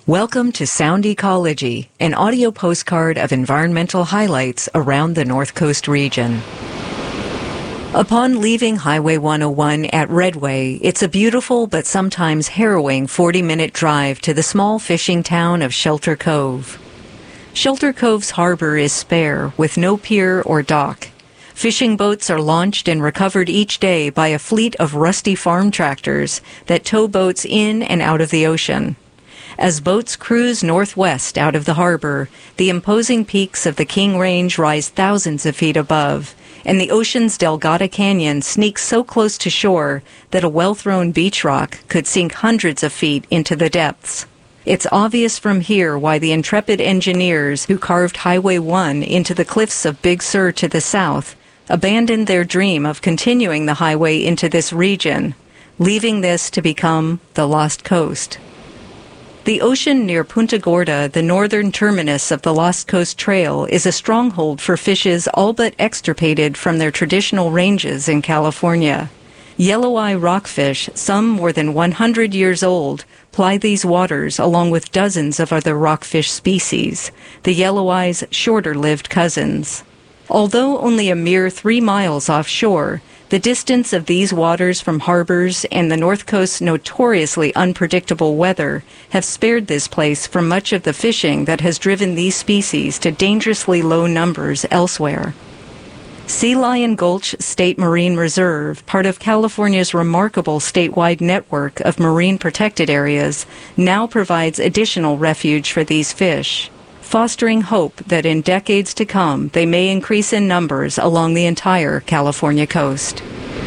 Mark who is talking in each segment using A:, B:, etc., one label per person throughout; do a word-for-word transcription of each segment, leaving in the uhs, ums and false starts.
A: Welcome to Sound Ecology, an audio postcard of environmental highlights around the North Coast region. Upon leaving Highway one oh one at Redway, it's a beautiful but sometimes harrowing forty-minute drive to the small fishing town of Shelter Cove. Shelter Cove's harbor is spare, with no pier or dock. Fishing boats are launched and recovered each day by a fleet of rusty farm tractors that tow boats in and out of the ocean. As boats cruise northwest out of the harbor, the imposing peaks of the King Range rise thousands of feet above, and the ocean's Delgado Canyon sneaks so close to shore that a well-thrown beach rock could sink hundreds of feet into the depths. It's obvious from here why the intrepid engineers who carved Highway one into the cliffs of Big Sur to the south abandoned their dream of continuing the highway into this region, leaving this to become the Lost Coast. The ocean near Punta Gorda, the northern terminus of the Lost Coast Trail, is a stronghold for fishes all but extirpated from their traditional ranges in California. Yellow-eye rockfish, some more than one hundred years old, ply these waters along with dozens of other rockfish species, the yellow-eye's shorter-lived cousins. Although only a mere three miles offshore, the distance of these waters from harbors and the North Coast's notoriously unpredictable weather have spared this place from much of the fishing that has driven these species to dangerously low numbers elsewhere. Sea Lion Gulch State Marine Reserve, part of California's remarkable statewide network of marine protected areas, now provides additional refuge for these fish, fostering hope that in decades to come they may increase in numbers along the entire California coast.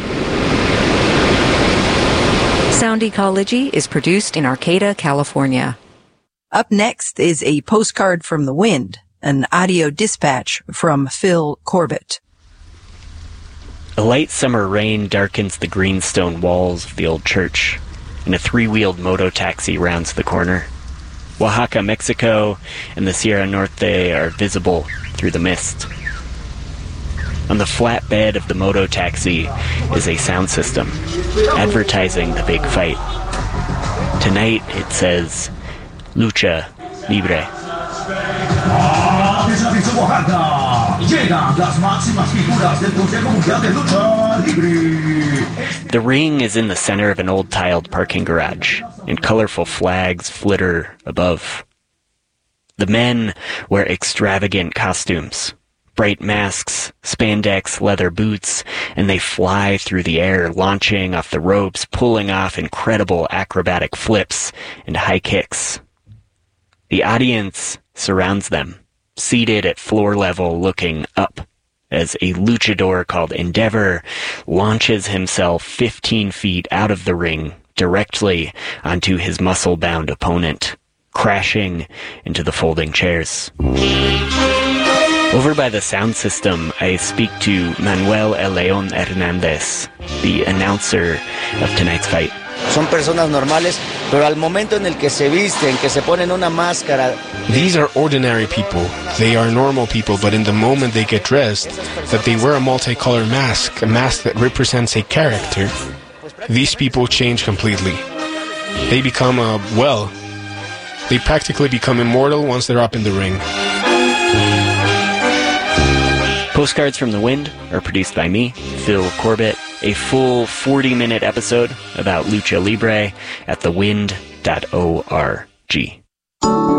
A: Sound Ecology is produced in Arcata, California.
B: Up next is a postcard from the wind, an audio dispatch from Phil Corbett.
C: A light summer rain darkens the greenstone walls of the old church, and a three-wheeled moto-taxi rounds the corner. Oaxaca, Mexico, and the Sierra Norte are visible through the mist. On the flat bed of the moto-taxi is a sound system, advertising the big fight. Tonight it says, Lucha Libre. The ring is in the center of an old tiled parking garage, and colorful flags flitter above. The men wear extravagant costumes, bright masks, spandex leather boots, and they fly through the air, launching off the ropes, pulling off incredible acrobatic flips and high kicks. The audience surrounds them, seated at floor level looking up, as a luchador called Endeavor launches himself fifteen feet out of the ring directly onto his muscle-bound opponent, crashing into the folding chairs. Over by the sound system, I speak to Manuel El León Hernández, the announcer of tonight's fight.
D: Son personas normales, pero al momento en el que se visten, que se ponen una máscara.
E: These are ordinary people. They are normal people, but in the moment they get dressed, that they wear a multicolored mask, a mask that represents a character, these people change completely. They become, uh, well, they practically become immortal once they're up in the ring.
C: Postcards from the Wind are produced by me, Phil Corbett. A full forty-minute episode about Lucha Libre at the wind dot org.